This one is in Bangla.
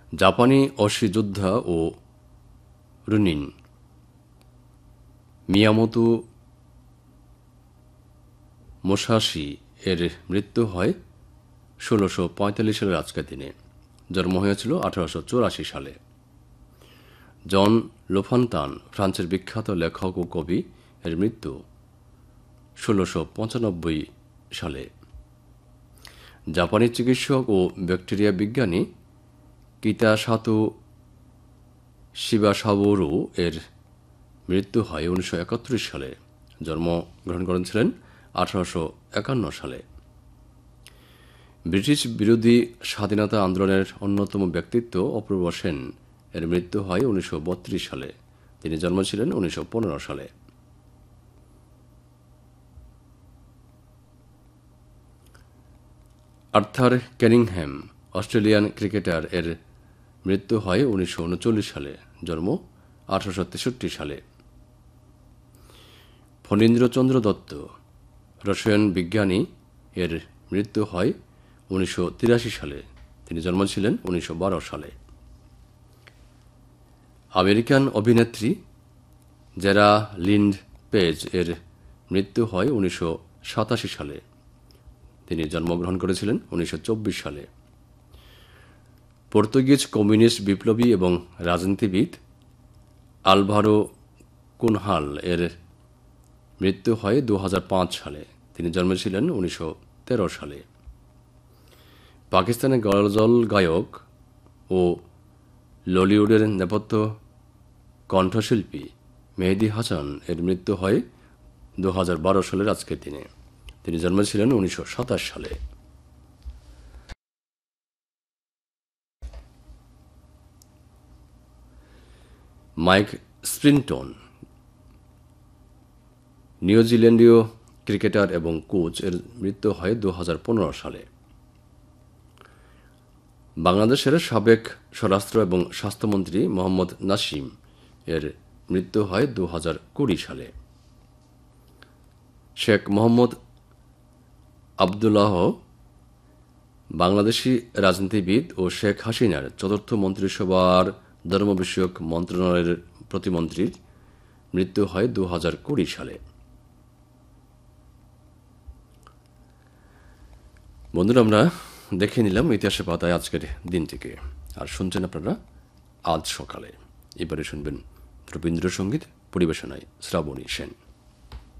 জাপানি অশ্মি যোদ্ধা ও রুনিন মিয়ামোতো মুসাশি এর মৃত্যু হয় ১৬৪৫ সালের আজকের দিনে। জন্ম হয়েছিল ১৮৮৪ সালে। জন লোফান্তান, ফ্রান্সের বিখ্যাত লেখক ও কবি, এর মৃত্যু ১৬৯৫ সালে। জাপানি চিকিৎসক ও ব্যাকটেরিয়া বিজ্ঞানী কিতাসাতো শিবাসাবোরু এর মৃত্যু হয় ১৯৭১ সালে। জন্মগ্রহণ করেছিলেন ১৮৫১ সালে। ব্রিটিশ বিরোধী স্বাধীনতা আন্দোলনের অন্যতম ব্যক্তিত্ব অপূর্ব সেন এর মৃত্যু হয় ১৯৩২ সালে। তিনি জন্মেছিলেন ১৯১৫ সালে। আর্থার ক্যানিংহ্যাম, অস্ট্রেলিয়ান ক্রিকেটার, এর মৃত্যু হয় ১৯৩৯ সালে। জন্ম ১৮৬৩ সালে। ফণীন্দ্রচন্দ্র দত্ত, রসায়ন বিজ্ঞানী, এর মৃত্যু হয় ১৯৮৩ সালে। তিনি জন্মেছিলেন ১৯১২ সালে। আমেরিকান অভিনেত্রী জেরা লিন্ড পেজ এর মৃত্যু হয় ১৯৮৭ সালে। তিনি জন্মগ্রহণ করেছিলেন ১৯২৪ সালে। পর্তুগিজ কমিউনিস্ট বিপ্লবী এবং রাজনীতিবিদ আলভারো কুনহাল এর মৃত্যু হয় ২০০৫ সালে। তিনি জন্মেছিলেন ১৯১৩ সালে। পাকিস্তানের গজল গায়ক ও ললিউডের নেপথ্য কণ্ঠশিল্পী মেহেদী হাসান এর মৃত্যু হয় ২০১২ সালের আজকের দিনে। তিনি জন্মেছিলেন ১৯২৭ সালে। মাইক স্প্রিনটন, নিউজিল্যান্ডীয় ক্রিকেটার এবং কোচ, এর মৃত্যু হয় ২০১৫ সালে। বাংলাদেশের সাবেক স্বরাষ্ট্র এবং স্বাস্থ্যমন্ত্রী মোহাম্মদ নাসিম এর মৃত্যু হয় ২০২০ সালে। শেখ মোহাম্মদ আবদুল্লাহ, বাংলাদেশি রাজনীতিবিদ ও শেখ হাসিনার চতুর্থ মন্ত্রিসভার ধর্ম বিষয়ক মন্ত্রণালয়ের প্রতিমন্ত্রীর মৃত্যু হয় ২০২০ সালে। বন্ধুরা, আমরা দেখে নিলাম ইতিহাসের পাতায় আজকের দিনটিকে। আর শুনছেন আপনারা আজ সকালে। এবারে শুনবেন রবীন্দ্রসঙ্গীত পরিবেশনায় শ্রাবণী সেন।